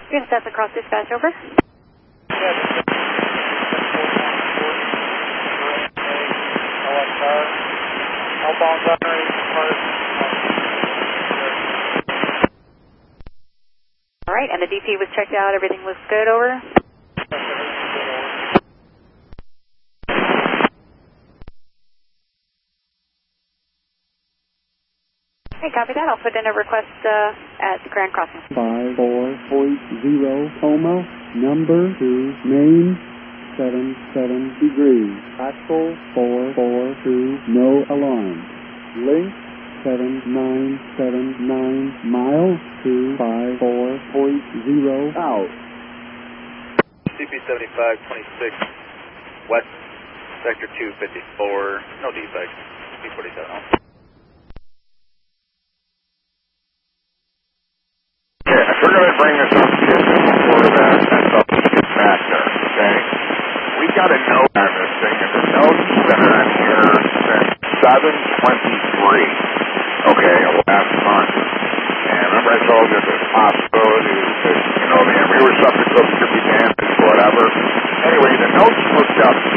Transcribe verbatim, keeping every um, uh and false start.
You're going to step across dispatch, over. All right, and the D P was checked out, everything was good, over? Okay, copy that. I'll put in a request uh, at Grand Crossing. five four point zero, coma, number two, main, seven seven degrees. Axle four four two, no alarm. Link seven nine seven nine, miles two five four point zero, out. C P seventy-five twenty-six, west, sector two fifty-four, no defects, C forty-seven out. We're going to bring this up before that gets back there, okay? We got a note on this thing, and the note's been on here since seven twenty-three, okay, last month. And remember I told you there's possibilities that, you know, man, we were subject to could be damaged, whatever. Anyway, the note's hooked up